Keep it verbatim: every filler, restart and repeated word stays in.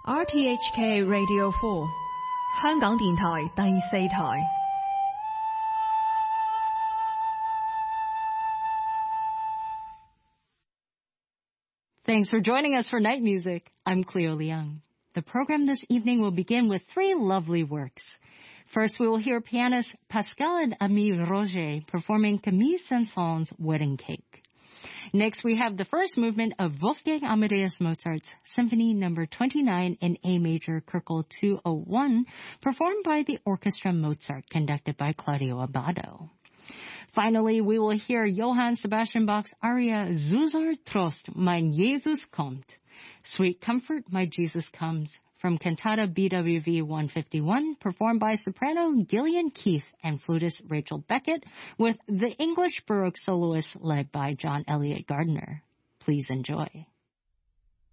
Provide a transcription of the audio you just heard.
R T H K Radio four 香港電台第四台。 Thanks for joining us for Night Music. I'm Cleo Leung. The program this evening will begin with three lovely works. First, we will hear pianist Pascal and Ami Roger performing Camille Saint-Saëns' Wedding Cake. Next, we have the first movement of Wolfgang Amadeus Mozart's Symphony Number twenty-nine in A Major, Köchel two oh one, performed by the Orchestra Mozart, conducted by Claudio Abbado. Finally, we will hear Johann Sebastian Bach's aria Zusar Trost, Mein Jesus kommt, Sweet Comfort, My Jesus Comes, from Cantata B W V one fifty-one, performed by soprano Gillian Keith and flutist Rachel Beckett, with the English Baroque soloists led by John Elliott Gardiner. Please enjoy.